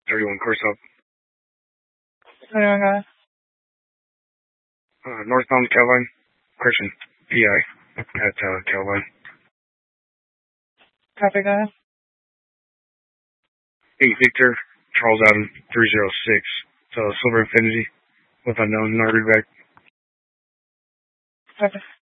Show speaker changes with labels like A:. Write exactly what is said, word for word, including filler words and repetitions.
A: thirty-one course up.
B: thirty-one, go ahead.
A: Uh, northbound Caroline, Christian, P I, at uh, Caroline.
B: Copy, go ahead.
A: eight Victor, Charles Adam, three zero six. So Silver Infinity with unknown, not read back.
B: Copy.